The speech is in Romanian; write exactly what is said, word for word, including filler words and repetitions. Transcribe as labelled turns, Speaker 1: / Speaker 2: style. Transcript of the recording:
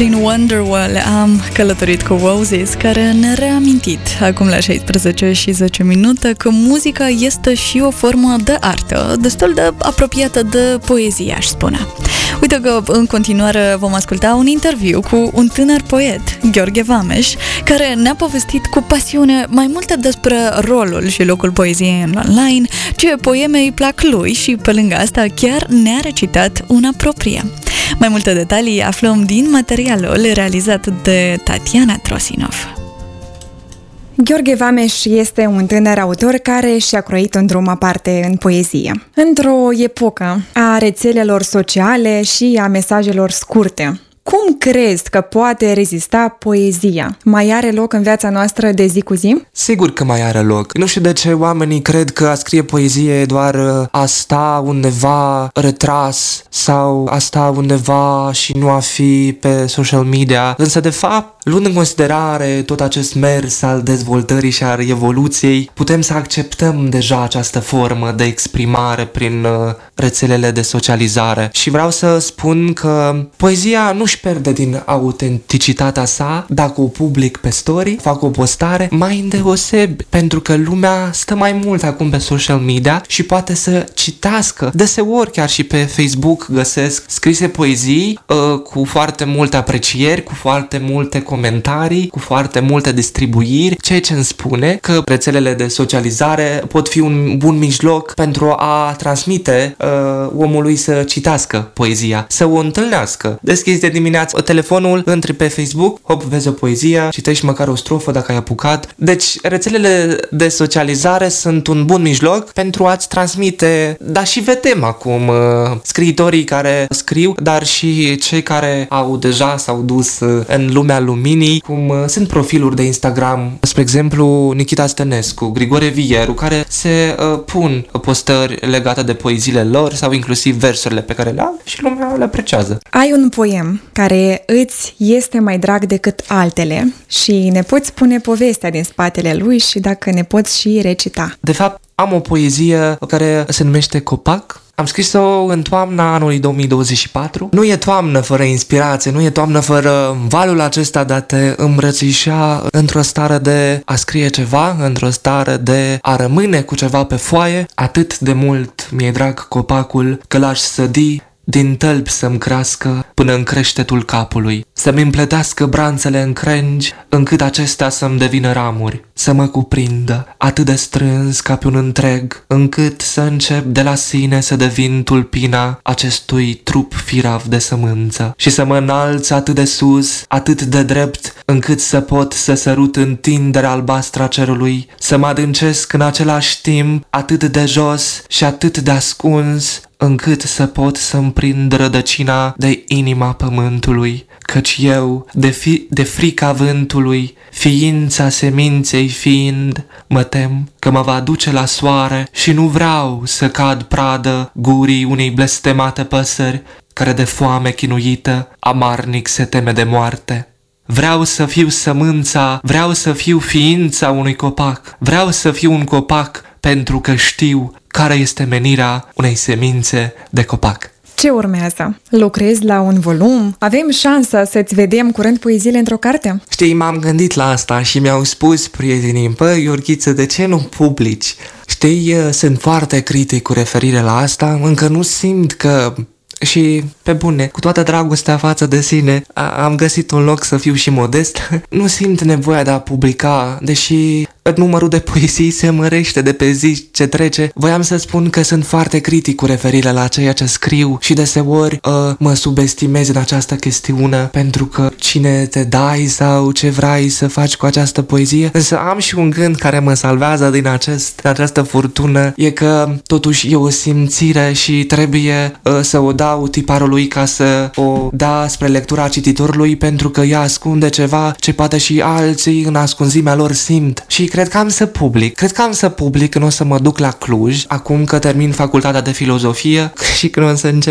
Speaker 1: Prin Wonderwall am călătorit cu Roses, care ne-a reamintit acum la șaisprezece și zece minute că muzica este și o formă de artă destul de apropiată de poezie, aș spune. Uite că în continuare vom asculta un interviu cu un tânăr poet, Gheorghe Vameș, care ne-a povestit cu pasiune mai multe despre rolul și locul poeziei în online, ce poeme îi plac lui și pe lângă asta chiar ne-a recitat una proprie. Mai multe detalii aflăm din materialul realizat de Tatiana Trosinov.
Speaker 2: Gheorghe Vameș este un tânăr autor care și-a croit un drum aparte în poezie. Într-o epocă a rețelelor sociale și a mesajelor scurte, cum crezi că poate rezista poezia? Mai are loc în viața noastră de zi cu zi?
Speaker 3: Sigur că mai are loc. Nu știu de ce oamenii cred că a scrie poezie e doar a sta undeva retras sau a sta undeva și nu a fi pe social media. Însă, de fapt, luând în considerare tot acest mers al dezvoltării și al evoluției, putem să acceptăm deja această formă de exprimare prin uh, rețelele de socializare. Și vreau să spun că poezia nu își pierde din autenticitatea sa dacă o public pe story, fac o postare, mai îndeosebi, pentru că lumea stă mai mult acum pe social media și poate să citească. Deseori chiar și pe Facebook găsesc scrise poezii uh, cu foarte multe aprecieri, cu foarte multe comentarii, cu foarte multe distribuiri, ceea ce îmi spune că rețelele de socializare pot fi un bun mijloc pentru a transmite uh, omului să citească poezia, să o întâlnească. Deschizi de dimineață telefonul, intri pe Facebook, hop, vezi o poezie, citești măcar o strofă dacă ai apucat. Deci, rețelele de socializare sunt un bun mijloc pentru a-ți transmite, dar și vedem acum uh, scriitorii care scriu, dar și cei care au deja s-au dus uh, în lumea luminii, cum uh, sunt profiluri de Instagram, spre exemplu Nikita Stănescu, Grigore Vieru, care se uh, pun postări legate de poeziile lor sau inclusiv versurile pe care le au și lumea le apreciază.
Speaker 2: Ai un poem care îți este mai drag decât altele și ne poți spune povestea din spatele lui și dacă ne poți și recita.
Speaker 3: De fapt, am o poezie care se numește Copac. Am scris-o în toamna anului două mii douăzeci și patru. Nu e toamnă fără inspirație, nu e toamnă fără valul acesta de a te îmbrățișa într-o stare de a scrie ceva, într-o stare de a rămâne cu ceva pe foaie. Atât de mult mi-e drag copacul că l-aș sădi din tălpi să-mi crească până în creștetul capului, să-mi împletească branțele în crengi, încât acestea să-mi devină ramuri, să mă cuprindă atât de strâns ca pe un întreg, încât să încep de la sine să devin tulpina acestui trup firav de sămânță și să mă înalț atât de sus, atât de drept, încât să pot să sărut întinderea albastră a cerului, să mă adâncesc în același timp atât de jos și atât de ascuns, încât să pot să-mi prind rădăcina de inima pământului, căci eu, de, fi, de frica vântului, ființa seminței fiind, mă tem că mă va duce la soare și nu vreau să cad pradă gurii unei blestemate păsări, care de foame chinuită, amarnic se teme de moarte. Vreau să fiu sămânța, vreau să fiu ființa unui copac, vreau să fiu un copac pentru că știu care este menirea unei semințe de copac.
Speaker 2: Ce urmează? Lucrezi la un volum? Avem șansa să-ți vedem curând poeziile într-o carte?
Speaker 3: Știi, m-am gândit la asta și mi-au spus prietenii, băi, Iorghiță, de ce nu publici? Știi, sunt foarte critic cu referire la asta, încă nu simt că... Și, pe bune, cu toată dragostea față de sine, a- am găsit un loc să fiu și modest. Nu simt nevoia de a publica, deși numărul de poezii se mărește de pe zi ce trece. Voiam să spun că sunt foarte critic cu referire la ceea ce scriu și deseori uh, mă subestimez în această chestiune pentru că cine te dai sau ce vrei să faci cu această poezie. Însă am și un gând care mă salvează din acest, această furtună, e că totuși e o simțire și trebuie uh, să o dau tiparului ca să o da spre lectura cititorului, pentru că ea ascunde ceva ce poate și alții în ascunzimea lor simt. Și cred că am să public. Cred că am să public când o să mă duc la Cluj, acum că termin facultatea de filozofie și când o să încep